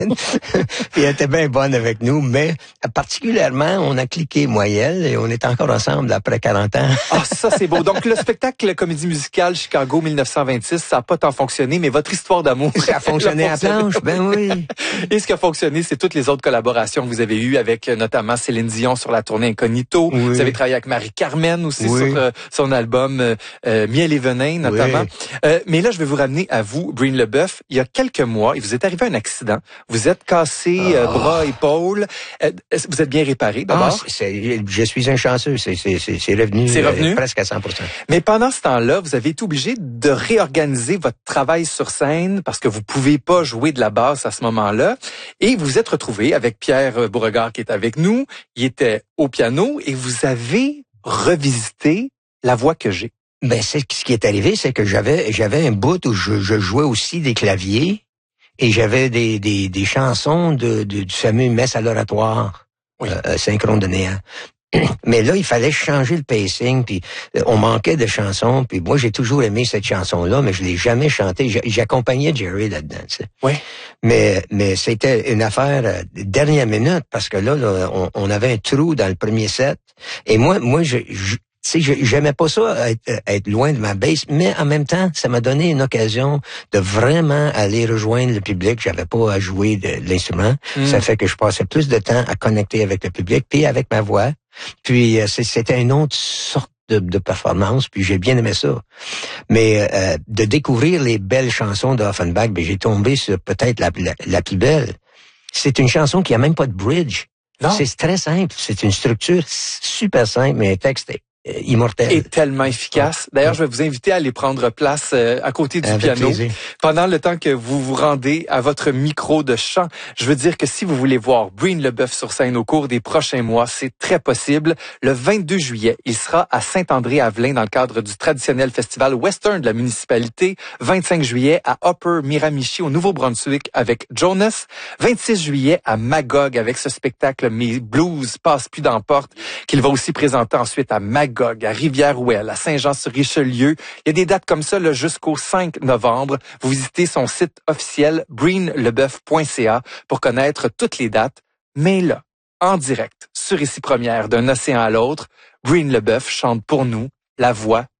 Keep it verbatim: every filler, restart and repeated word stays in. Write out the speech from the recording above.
Puis elle était bien bonne avec nous, mais particulièrement, on a cliqué, moi et elle, et on est encore ensemble après quarante ans. Ah, ça, c'est beau. Donc, le spectacle Comédie musicale Chicago mille neuf cent vingt-six, ça n'a pas tant fonctionné, mais votre histoire d'amour... Ça a fonctionné à planche, ben oui. Et ce qui a fonctionné, c'est toutes les autres collaborations que vous avez eues avec notamment Céline Dion sur la tournée Incognito. Oui. Vous avez travaillé avec Marie-Carmen aussi Oui. sur euh, son album euh, euh, Miel et Venin, notamment. Oui. Euh, mais là, je vais vous ramener à vous, Breen LeBeuf. Il y a quelques mois, il vous est arrivé un accident. Vous êtes cassé euh, Oh. bras, épaules. Euh, vous êtes bien réparé, d'abord? Ah, c'est, je suis un chanceux. C'est, c'est, c'est, c'est revenu, C'est revenu? Euh, presque à cent pour cent. Mais pendant ce temps-là, vous avez été obligé de réorganiser votre travail sur scène parce que vous pouvez pas jouer de la basse à ce moment-là. Et vous vous êtes retrouvé avec Pierre Beauregard qui est avec nous. Il était au piano et vous avez revisité La voix que j'ai. Ben, c'est, ce qui est arrivé, c'est que j'avais, j'avais un bout où je, je jouais aussi des claviers et j'avais des, des, des chansons de, de, du fameux Messe à l'oratoire, Oui. euh, synchrone de néant. Mais là, il fallait changer le pacing, puis euh, on manquait de chansons, puis moi, j'ai toujours aimé cette chanson-là, mais je l'ai jamais chantée. J'a- J'accompagnais Jerry là-dedans, tu sais. Oui. Mais, mais c'était une affaire euh, dernière minute, parce que là, là on, on avait un trou dans le premier set, et moi, moi, je... je tu sais, je- j'aimais pas ça, être, être loin de ma base, mais en même temps, ça m'a donné une occasion de vraiment aller rejoindre le public. J'avais pas à jouer de, de l'instrument. Mm. Ça fait que je passais plus de temps à connecter avec le public, puis avec ma voix. Puis euh, c'est- c'était une autre sorte de, de performance, puis j'ai bien aimé ça. Mais euh, de découvrir les belles chansons de Offenbach, ben, j'ai tombé sur peut-être la, la, la plus belle. C'est une chanson qui a même pas de bridge. Non. C'est très simple. C'est une structure super simple, mais un texte est euh, immortel. Et tellement efficace. D'ailleurs, je vais vous inviter à aller prendre place euh, à côté du Avec piano. plaisir. Pendant le temps que vous vous rendez à votre micro de chant. Je veux dire que si vous voulez voir Breen LeBeuf sur scène au cours des prochains mois, c'est très possible. Le vingt-deux juillet, il sera à Saint-André-Avelin dans le cadre du traditionnel festival western de la municipalité. vingt-cinq juillet à Upper Miramichi au Nouveau-Brunswick avec Jonas. vingt-six juillet à Magog avec ce spectacle Mes blues passent plus dans la porte qu'il va aussi présenter ensuite à Magog, à Rivière-Ouelle, à Saint-Jean-sur-Richelieu. Il y a des dates comme ça là, jusqu'au cinq novembre. Vous visitez son site officiel breen lebeuf point c a pour connaître toutes les dates. Mais là, en direct, sur Ici Première, d'un océan à l'autre, Breen LeBeuf chante pour nous la voix